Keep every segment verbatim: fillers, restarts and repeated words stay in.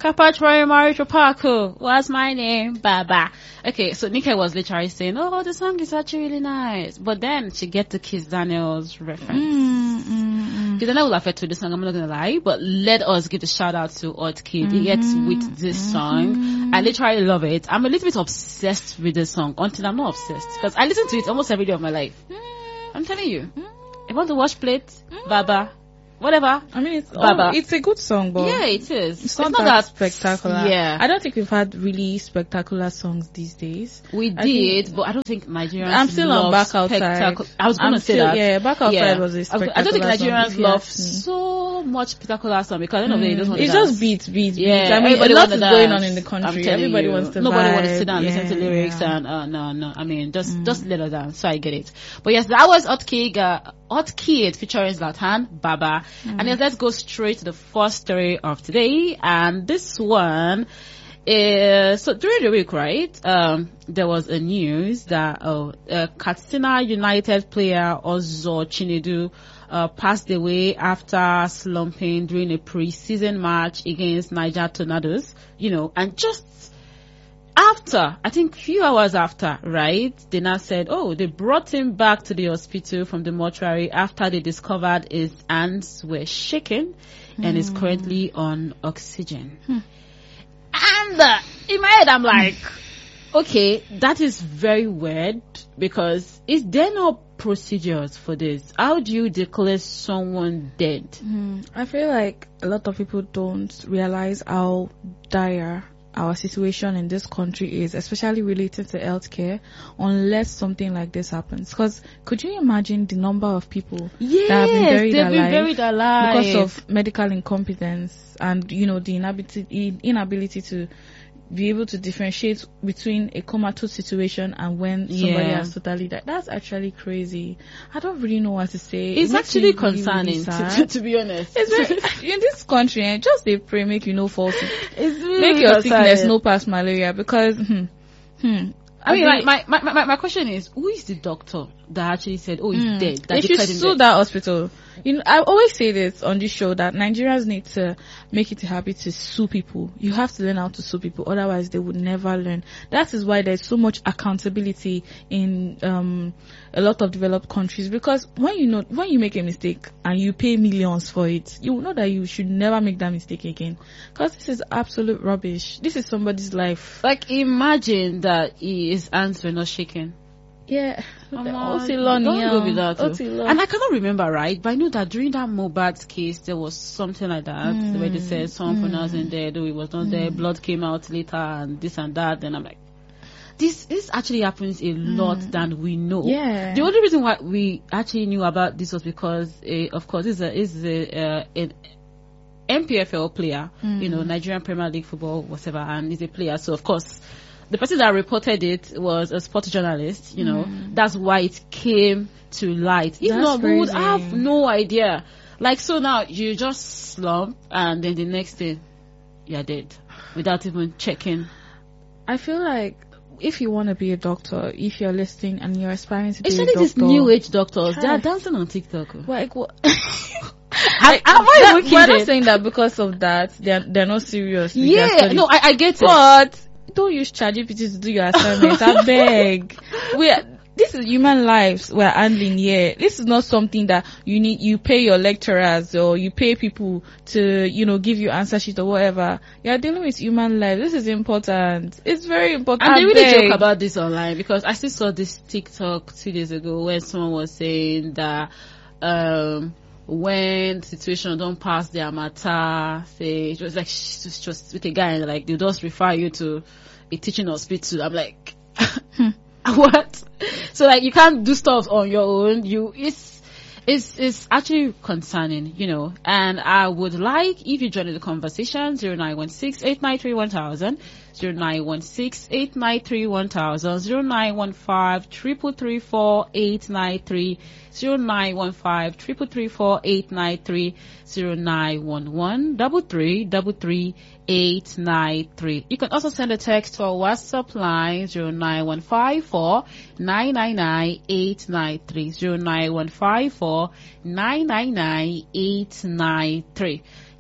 Kapachwari Maricho Paku. What's my name? Baba. Okay, so Nika was literally saying, oh, the song is actually really nice. But then she get to Kiss Daniel's reference. Mm, mm, mm. Kiss Daniel will affect to the song, I'm not gonna lie, but let us give a shout out to Odd Kid. Mm-hmm. He gets with this mm-hmm. song. I literally love it. I'm a little bit obsessed with this song until I'm not obsessed. Because I listen to it almost every day of my life. Mm. I'm telling you. Mm. I want to watch plate, mm. Baba. Whatever. I mean, it's oh, it's a good song, but yeah, it is. It's not, it's not that, that spectacular. Yeah, I don't think we've had really spectacular songs these days. We I did, think, but I don't think Nigerians. I'm still on Back Outside. I was going to say still, that. Yeah, Back Outside yeah. was a spectacular I don't think Nigerians song, love so much spectacular song because I don't know mm. they just it's just beats, beats, yeah, beats. I mean, everybody a lot is dance. going on in the country. Everybody you. wants to. Nobody vibe. wants to sit down and yeah, listen to lyrics yeah. and uh, no, no. I mean, just mm. just let her dance. So I get it. But yes, that was Hot Kid, uh, Hot Kid featuring Zlatan Baba. Mm. And yes, let's go straight to the first story of today, and this one is so during the week, right? Um, there was a news that oh, uh, Katsina United player Ozo Chinedu uh, passed away after slumping during a pre-season match against Niger Tornadoes. You know, and just after, I think few hours after, right, they now said, oh, they brought him back to the hospital from the mortuary after they discovered his hands were shaking mm. and is currently on oxygen. Hmm. And uh, in my head, I'm like, okay, that is very weird because is there no procedures for this? How do you declare someone dead? Mm. I feel like a lot of people don't realize how dire our situation in this country is, especially related to healthcare, unless something like this happens. Because could you imagine the number of people yes, that have been buried, they've alive, been buried alive because of medical incompetence and, you know, the inability, inability to be able to differentiate between a comatose situation and when somebody yeah. has totally died. That's actually crazy. I don't really know what to say. It's it actually concerning, really, really to, to be honest. It's very, in this country, eh, just they pray make you no false. It's really make your concerning. Sickness no pass malaria because hmm, hmm. I mean, like, my, my, my, my question is, who is the doctor that actually said, oh, he's mm. dead? That they should sue that hospital. You know, I always say this on this show that Nigerians need to make it a habit to sue people. You have to learn how to sue people, otherwise they would never learn. That is why there's so much accountability in um a lot of developed countries, because when you know when you make a mistake and you pay millions for it, you know that you should never make that mistake again. Because this is absolute rubbish. This is somebody's life. Like, imagine that his hands were not shaking. Yeah, don't go with that. And I cannot remember, right? But I know that during that Mohbad case, there was something like that mm. where they said someone mm. pronounced him dead, though he was not mm. there. Blood came out later, and this and that. And I'm like, this this actually happens a lot mm. than we know. Yeah. The only reason why we actually knew about this was because, uh, of course, this is a, is a uh, an N P F L player, mm. you know, Nigerian Premier League football, whatever, and he's a player. So of course, the person that reported it was a sports journalist, you know. Mm. That's why it came to light. If That's not, we would crazy. have no idea. Like, so now you just slump and then the next day you're dead without even checking. I feel like if you want to be a doctor, if you're listening and you're aspiring to be Especially a doctor, these new age doctors, they are dancing on TikTok. Like what? I, am I even We're not saying that because of that they're they're not serious. Yeah, no, I, I get it. But don't use ChatGPT to do your assignments. I beg. We are, this is human lives we're handling here. This is not something that you need. You pay your lecturers or you pay people to, you know, give you answer sheet or whatever. You're dealing with human life. This is important. It's very important. And I they really beg. joke about this online because I still saw this TikTok two days ago where someone was saying that um when the situation don't pass their matter, say it was like just, just with a guy and like they just refer you to a teaching hospital. I'm like, what? So like you can't do stuff on your own. You it's it's it's actually concerning, you know. And I would like if you join the conversation zero nine one six eight nine three one thousand. Zero nine one six eight nine three one thousand, zero nine one five triple three four eight nine three, zero nine one five triple three four eight nine three, zero nine one one double three double three eight nine three. You can also send a text to our WhatsApp line zero nine one five four nine nine nine eight nine three, zero nine one five four nine nine nine eight nine three.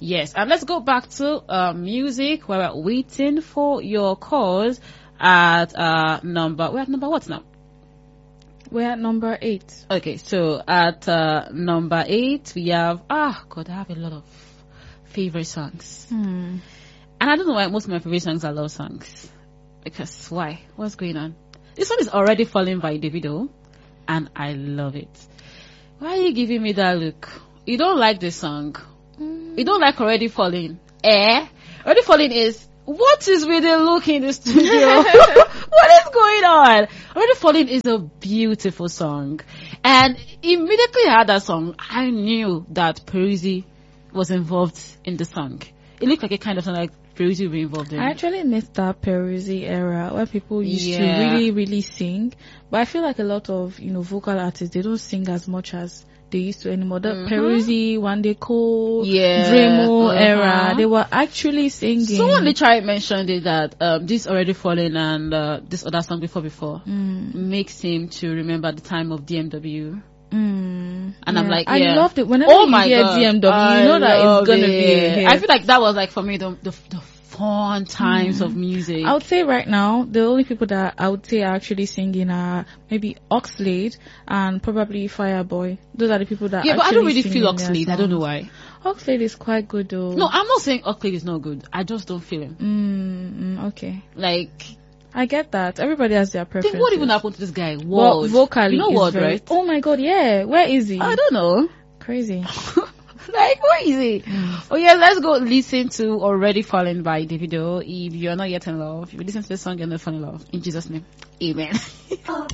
Yes, and let's go back to uh, music where we're waiting for your calls at uh, number, we're at number what now? We're at number eight. Okay, so at uh, number eight, we have, ah, God, I have a lot of favorite songs. Hmm. And I don't know why most of my favorite songs are love songs. Because why? What's going on? This one is Already Falling by Davido, and I love it. Why are you giving me that look? You don't like this song. Mm. You don't like Already Falling. Eh? Already Falling is, what is with the look in the studio? What is going on? Already Falling is a beautiful song. And immediately I heard that song, I knew that Peruzzi was involved in the song. It looked like a kind of song like Peruzzi would be involved in. I actually missed that Peruzzi era where people used Yeah. to really, really sing. But I feel like a lot of, you know, vocal artists, they don't sing as much as they used to anymore. The Mhm. Peruzzi, Wande Cole, Yeah. Dremo Uh-huh. era, they were actually singing. Someone literally mentioned it that um, this Already Falling and uh, this other song before before Mm. makes him to remember the time of D M W. Mm. And I'm Yeah. like, I yeah. loved it. Whenever Oh you my hear God. D M W, I you know that love it's gonna be a it. hit. I feel like that was like for me the the, the fun times of music. I would say right now, the only people that I would say are actually singing are maybe Oxlade and probably Fireboy. Those are the people that yeah, are but I don't actually really feel singing their Oxlade. I don't know songs. why. Oxlade is quite good though. No, I'm not saying Oxlade is not good. I just don't feel him. Mm, mm, okay. Like, I get that. Everybody has their preferences. think what even happened to this guy? Well, Ward. vocally, you know is Ward, very- right? Oh my god, yeah. Where is he? I don't know. Crazy. Like, where is it? Oh yeah, let's go listen to Already Falling by Davido. If you're not yet in love, if you listen to this song, you're not falling in love. In Jesus' name, amen.